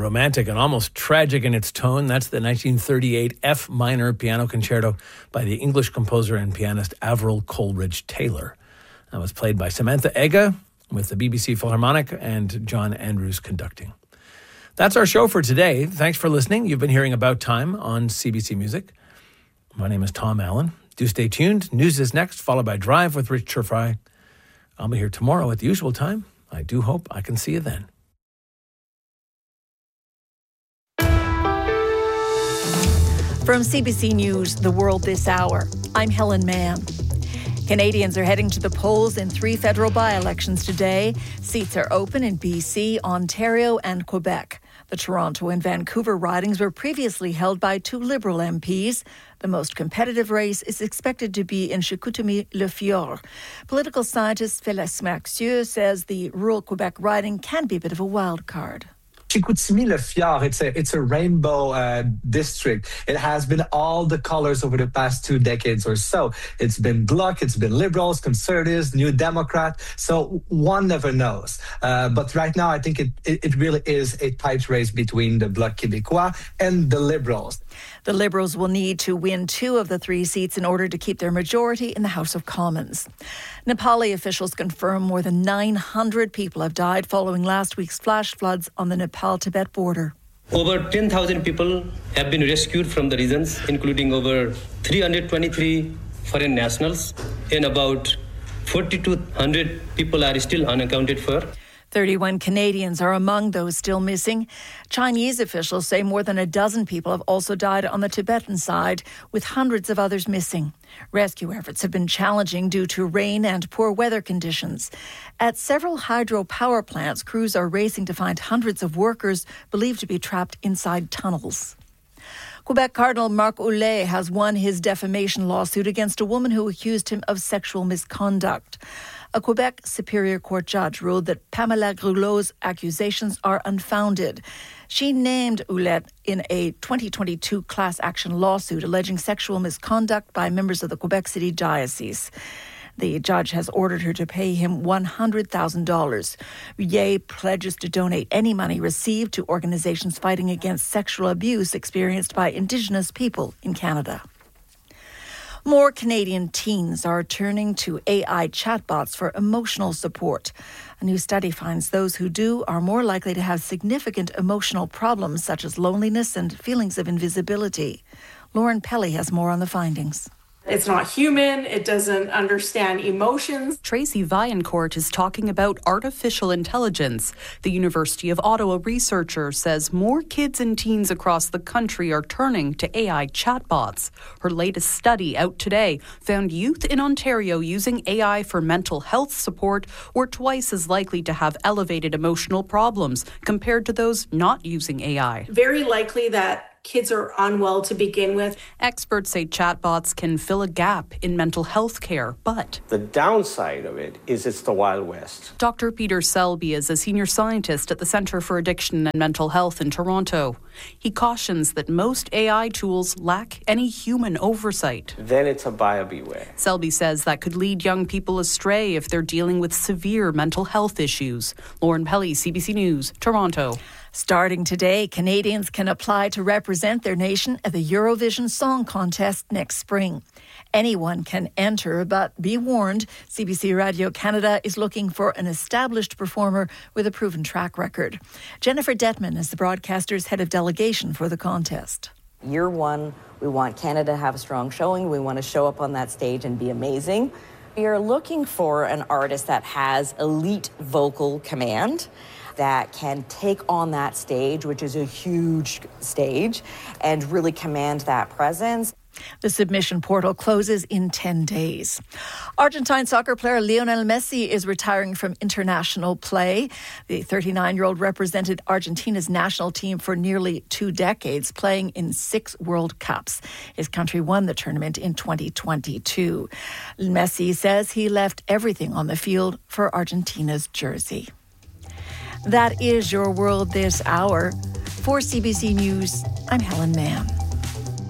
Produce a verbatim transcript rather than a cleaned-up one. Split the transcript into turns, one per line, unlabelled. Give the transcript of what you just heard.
romantic and almost tragic in its tone. That's the nineteen thirty-eight F minor piano concerto by the English composer and pianist Avril Coleridge Taylor. That was played by Samantha Ega with the B B C Philharmonic and John Andrews conducting. That's our show for today. Thanks for listening. You've been hearing About Time on C B C Music. My name is Tom Allen. Do stay tuned. News is next, followed by Drive with Rich Fry. I'll be here tomorrow at the usual time. I do hope I can see you then.
From C B C News, The World This Hour, I'm Helen Mann. Canadians are heading to the polls in three federal by-elections today. Seats are open in B C, Ontario and Quebec. The Toronto and Vancouver ridings were previously held by two Liberal M Ps. The most competitive race is expected to be in Chicoutimi-Le-Fjord. Political scientist Félix Marxieux says the rural Quebec riding can be a bit of a wild card.
Chicoutimi-Le-Fjord, it's a, it's a rainbow uh, district. It has been all the colors over the past two decades or so. It's been Bloc, it's been Liberals, Conservatives, New Democrat. So one never knows. Uh, but right now, I think it, it, it really is a tight race between the Bloc Québécois and the Liberals.
The Liberals will need to win two of the three seats in order to keep their majority in the House of Commons. Nepali officials confirm more than nine hundred people have died following last week's flash floods on the Nepal-Tibet border.
Over ten thousand people have been rescued from the regions, including over three hundred twenty-three foreign nationals, and about four thousand two hundred people are still unaccounted for.
thirty-one Canadians are among those still missing. Chinese officials say more than a dozen people have also died on the Tibetan side, with hundreds of others missing. Rescue efforts have been challenging due to rain and poor weather conditions. At several hydropower plants, crews are racing to find hundreds of workers believed to be trapped inside tunnels. Quebec Cardinal Marc Ouellet has won his defamation lawsuit against a woman who accused him of sexual misconduct. A Quebec Superior Court judge ruled that Pamela Grulot's accusations are unfounded. She named Ouellet in a twenty twenty-two class action lawsuit alleging sexual misconduct by members of the Quebec City Diocese. The judge has ordered her to pay him one hundred thousand dollars. Ouellet pledges to donate any money received to organizations fighting against sexual abuse experienced by Indigenous people in Canada. More Canadian teens are turning to A I chatbots for emotional support. A new study finds those who do are more likely to have significant emotional problems such as loneliness and feelings of invisibility. Lauren Pelly has more on the findings.
It's not human. It doesn't understand emotions.
Tracy Vaillancourt is talking about artificial intelligence. The University of Ottawa researcher says more kids and teens across the country are turning to A I chatbots. Her latest study out today found youth in Ontario using A I for mental health support were twice as likely to have elevated emotional problems compared to those not using A I.
Very likely that kids are unwell to begin with.
Experts say chatbots can fill a gap in mental health care, but
the downside of it is it's the Wild West.
Doctor Peter Selby is a senior scientist at the Centre for Addiction and Mental Health in Toronto. He cautions that most A I tools lack any human oversight.
Then it's a buyer beware.
Selby says that could lead young people astray if they're dealing with severe mental health issues. Lauren Pelly, C B C News, Toronto.
Starting today, Canadians can apply to represent their nation at the Eurovision Song Contest next spring. Anyone can enter, but be warned, C B C Radio Canada is looking for an established performer with a proven track record. Jennifer Detman is the broadcaster's head of delegation for the contest.
Year one, we want Canada to have a strong showing. We want to show up on that stage and be amazing. We are looking for an artist that has elite vocal command, that can take on that stage, which is a huge stage, and really command that presence.
The submission portal closes in ten days. Argentine soccer player Lionel Messi is retiring from international play. The thirty-nine-year-old represented Argentina's national team for nearly two decades, playing in six World Cups. His country won the tournament in twenty twenty-two. Messi says he left everything on the field for Argentina's jersey. That is your world this hour. For C B C News, I'm Helen Mann.